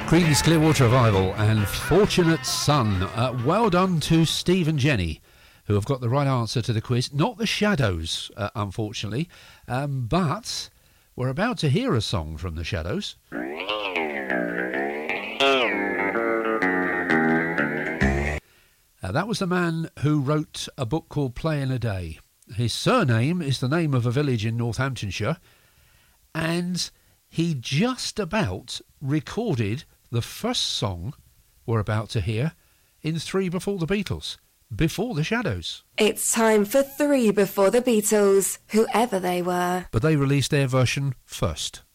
Creedence Clearwater Revival and Fortunate Son. Well done to Steve and Jenny, who have got the right answer to the quiz. Not the Shadows, unfortunately, but we're about to hear a song from the Shadows. That was the man who wrote a book called Play in a Day. His surname is the name of a village in Northamptonshire, and he just about recorded the first song we're about to hear in Three Before the Beatles, Before the Shadows. It's time for Three Before the Beatles, whoever they were. But they released their version first.